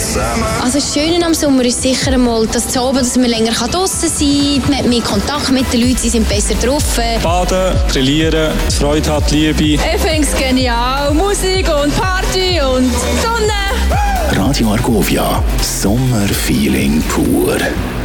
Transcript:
zusammen. Also das Schöne am Sommer ist sicher einmal, dass man länger draussen sein kann, man hat mehr Kontakt mit den Leuten, sie sind besser drauf. Baden, grillieren, Freude hat, Liebe. Ich finde es genial. Musik und Party und Sonne. Radio Argovia, Sommerfeeling pur.